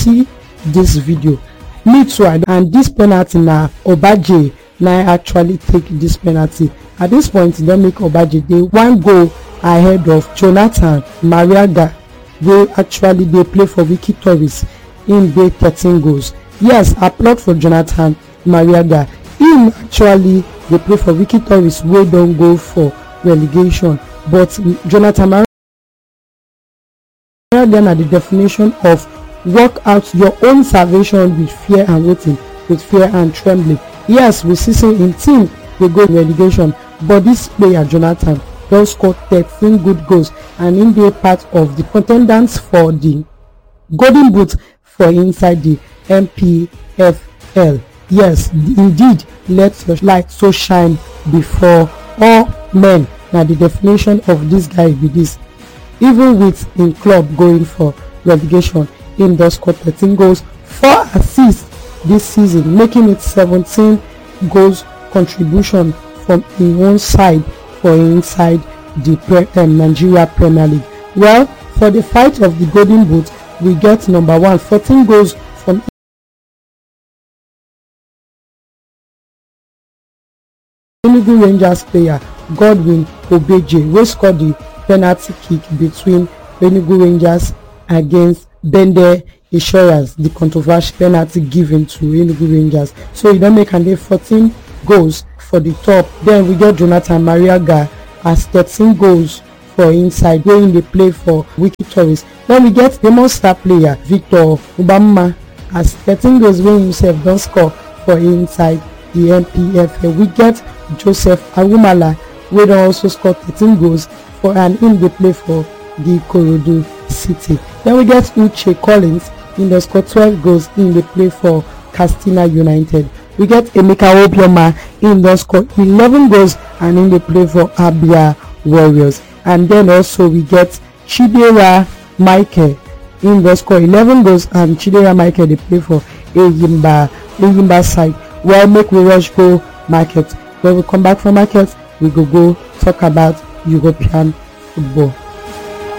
see this video. Me too. And this penalty now, Obaje now actually take this penalty. At this point, e don make Obaje dey 1 goal ahead of Jonathan Mariaga, wey actually dey play for Wiki Tourist. Him dey 13 goals. Yes, applaud for Jonathan Mariaga. Him actually dey play for Wiki Tourist, wey don go for relegation. But Jonathan Mariaga na the definition of work out your own salvation with fear and waiting, with fear and trembling. Yes, we see say in team dey go relegation, but this player Jonathan don score 13 good goals, and him dey part of the contenders for the golden boot for inside the MPFL. Yes, indeed, let your light so shine before all men. Na the definition of this guy be this. Even with in club going for relegation, him don score 13 goals, 4 assists this season, making it 17 goals contribution from his own side for inside the Nigeria Premier League. Well, for the fight of the golden boot, we get number 1, 14 goals from Enugu Rangers player Godwin Obeje, wey scored the penalty kick between Enugu Rangers against Bende Insurance, the controversial penalty given to Enugu Rangers. So he don make am dey 14 goals for the top. Then we get Jonathan Mariaga as 13 goals for inside, wey him dey play for Wiki Tourist. Then we get the monster player Victor Obama as 13 goals, wey himself don score for inside the MPFL. We get Joseph Awumala, wey don also score 13 goals for, and him dey play for the Ikorodu City. Then we get Uche Collins, him dey score 12 goals, him dey play for Katsina United. We get Emeka Obioma, him don score 11 goals, and him dey play for Abia Warriors. And then also we get Chidera Michael, him don score 11 goals, and Chidera Michael dey play for Eyimba side. Well, make we rush go market. When we come back from market, we go talk about European football.